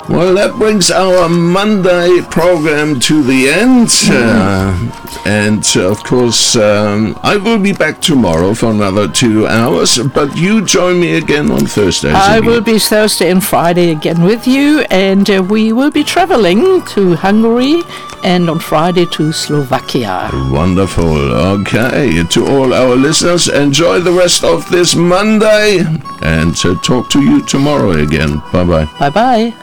Well, that brings our Monday program to the end. And of course, I will be back tomorrow for another 2 hours, but you join me again on Thursday. I will be Thursday and Friday again with you, and we will be traveling to Hungary and on Friday to Slovakia. Wonderful. Okay, to all our listeners, enjoy the rest of this Monday, and talk to you tomorrow again. Bye-bye. Bye-bye.